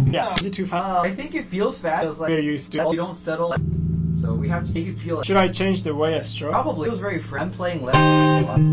Yeah. Is it too fast? I think it feels fast. It's like We're used to. you don't settle. So we have to make it feel like. Should I change the way I stroke? Probably. It feels very. I'm playing left.